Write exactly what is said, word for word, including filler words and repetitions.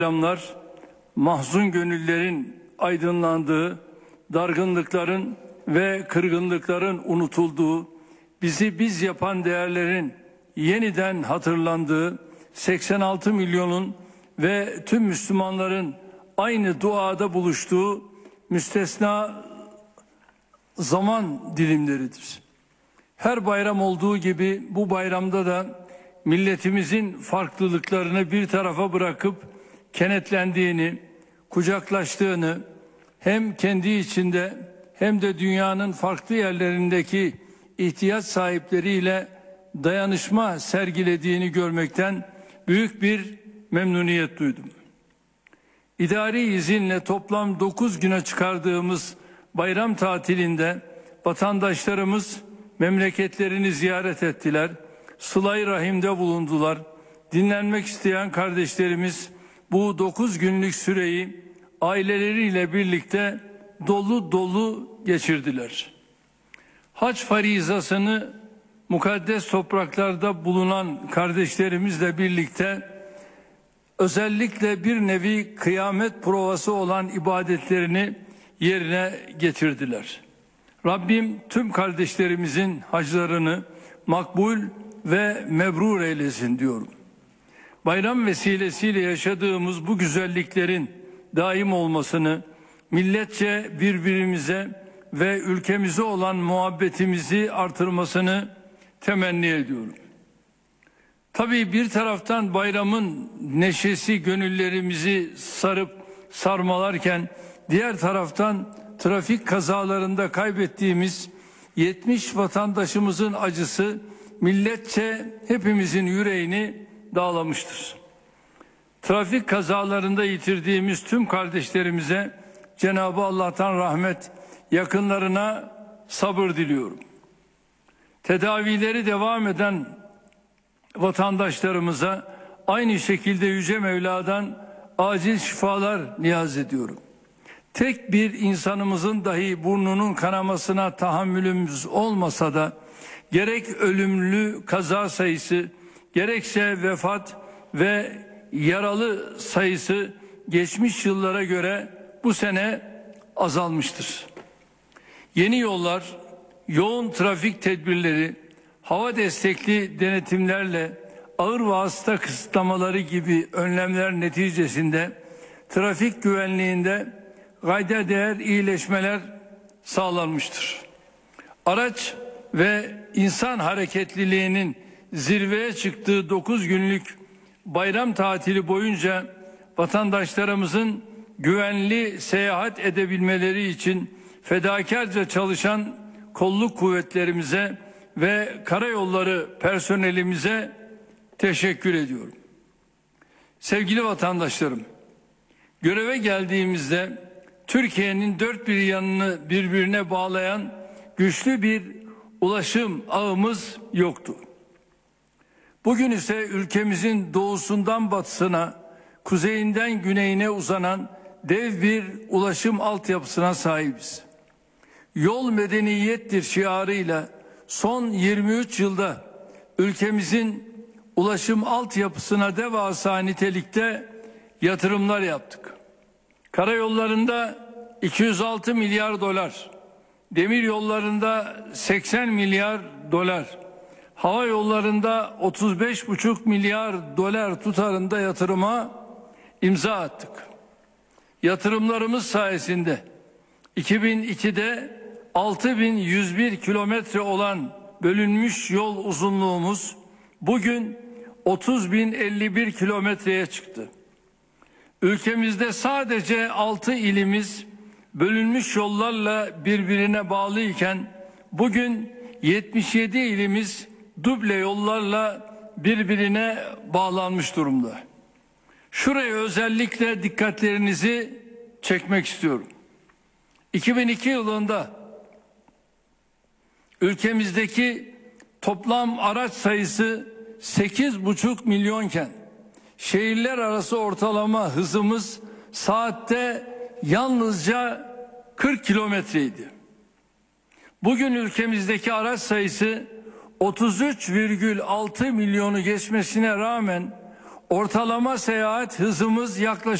Bayramlar, mahzun gönüllerin aydınlandığı, dargınlıkların ve kırgınlıkların unutulduğu, bizi biz yapan değerlerin yeniden hatırlandığı, seksen altı milyonun ve tüm Müslümanların aynı duada buluştuğu müstesna zaman dilimleridir. Her bayram olduğu gibi bu bayramda da milletimizin farklılıklarını bir tarafa bırakıp kenetlendiğini, kucaklaştığını, hem kendi içinde hem de dünyanın farklı yerlerindeki ihtiyaç sahipleriyle dayanışma sergilediğini görmekten büyük bir memnuniyet duydum. İdari izinle toplam dokuz güne çıkardığımız bayram tatilinde vatandaşlarımız memleketlerini ziyaret ettiler, sıla-i rahimde bulundular. Dinlenmek isteyen kardeşlerimiz bu dokuz günlük süreyi aileleriyle birlikte dolu dolu geçirdiler. Hac farizasını mukaddes topraklarda bulunan kardeşlerimizle birlikte özellikle bir nevi kıyamet provası olan ibadetlerini yerine getirdiler. Rabbim tüm kardeşlerimizin haclarını makbul ve mebrur eylesin diyorum. Bayram vesilesiyle yaşadığımız bu güzelliklerin daim olmasını, milletçe birbirimize ve ülkemize olan muhabbetimizi artırmasını temenni ediyorum. Tabii bir taraftan bayramın neşesi gönüllerimizi sarıp sarmalarken, diğer taraftan trafik kazalarında kaybettiğimiz yetmiş vatandaşımızın acısı milletçe hepimizin yüreğini dağlamıştır. Trafik kazalarında yitirdiğimiz tüm kardeşlerimize Cenab-ı Allah'tan rahmet, yakınlarına sabır diliyorum. Tedavileri devam eden vatandaşlarımıza aynı şekilde Yüce Mevla'dan acil şifalar niyaz ediyorum. Tek bir insanımızın dahi burnunun kanamasına tahammülümüz olmasa da gerek ölümlü kaza sayısı, gerekse vefat ve yaralı sayısı geçmiş yıllara göre bu sene azalmıştır. Yeni yollar, yoğun trafik tedbirleri, hava destekli denetimlerle ağır vasıta kısıtlamaları gibi önlemler neticesinde trafik güvenliğinde gayda değer iyileşmeler sağlanmıştır. Araç ve insan hareketliliğinin zirveye çıktığı dokuz günlük bayram tatili boyunca vatandaşlarımızın güvenli seyahat edebilmeleri için fedakarca çalışan kolluk kuvvetlerimize ve karayolları personelimize teşekkür ediyorum. Sevgili vatandaşlarım, göreve geldiğimizde Türkiye'nin dört bir yanını birbirine bağlayan güçlü bir ulaşım ağımız yoktu. Bugün ise ülkemizin doğusundan batısına, kuzeyinden güneyine uzanan dev bir ulaşım altyapısına sahibiz. Yol medeniyettir şiarıyla son yirmi üç yılda ülkemizin ulaşım altyapısına devasa nitelikte yatırımlar yaptık. Karayollarında iki yüz altı milyar dolar, demir yollarında seksen milyar dolar, hava yollarında otuz beş buçuk milyar dolar tutarında yatırıma imza attık. Yatırımlarımız sayesinde iki bin ikide altı bin yüz bir kilometre olan bölünmüş yol uzunluğumuz bugün otuz bin elli bir kilometreye çıktı. Ülkemizde sadece altı ilimiz bölünmüş yollarla birbirine bağlı iken bugün yetmiş yedi ilimiz duble yollarla birbirine bağlanmış durumda. Şuraya özellikle dikkatlerinizi çekmek istiyorum. iki bin iki yılında ülkemizdeki toplam araç sayısı sekiz buçuk milyonken şehirler arası ortalama hızımız saatte yalnızca kırk kilometreydi. Bugün ülkemizdeki araç sayısı otuz üç virgül altı milyonu geçmesine rağmen Ortalama seyahat hızımız yaklaşık